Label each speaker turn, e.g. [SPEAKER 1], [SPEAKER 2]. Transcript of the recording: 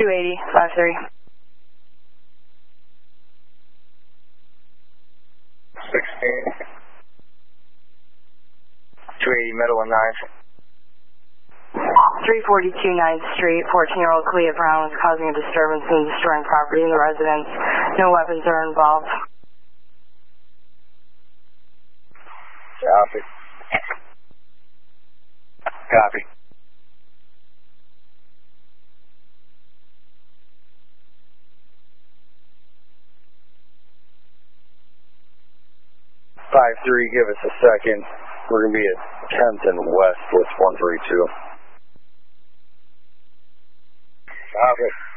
[SPEAKER 1] 280, 53.
[SPEAKER 2] 16. 280, middle and 9.
[SPEAKER 1] 342 9th Street, 14-year-old Kalia Brown was causing a disturbance and destroying property in the residence. No weapons are involved.
[SPEAKER 2] Copy. Copy. Five three, give us a second. We're gonna be at 10th and West with 132. Copy.